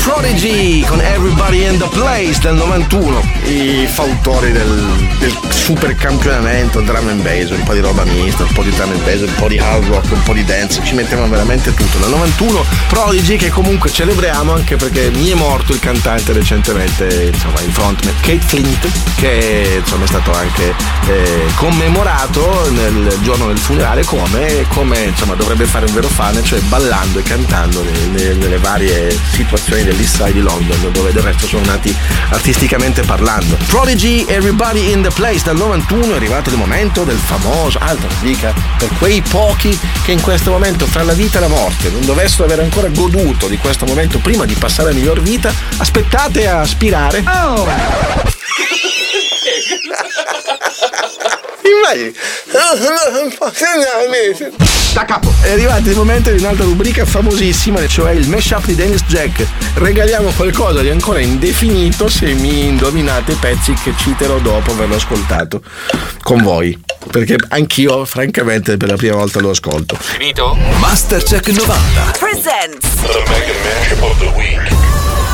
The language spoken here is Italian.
Prodigy con Everybody in the Place del 91, i fautori del super campionamento drum and bass, un po' di roba mista, un po' di drum and bass, un po' di hard rock, un po' di dance, ci mettevano veramente tutto. Nel 91 Prodigy, che comunque celebriamo anche perché mi è morto il cantante recentemente, insomma il frontman Kate Flint, che insomma è stato anche commemorato nel giorno del funerale come insomma dovrebbe fare un vero fan, cioè ballando e cantando nelle varie situazioni dell'East Side di London, dove del resto sono nati artisticamente parlando. Prodigy, Everybody in the Place dal 91, è arrivato il momento del famoso altra rubrica per quei pochi che in questo momento fra la vita e la morte non dovessero aver ancora goduto di questo momento prima di passare a miglior vita. Aspettate a aspirare. Da capo. È arrivato il momento di un'altra rubrica famosissima, cioè il mashup di Dennis Jack. Regaliamo qualcosa di ancora indefinito se mi indovinate i pezzi che citerò dopo averlo ascoltato con voi, perché anch'io francamente per la prima volta lo ascolto. Finito? Mastercheck 90 presents The Mega Mashup of the Week.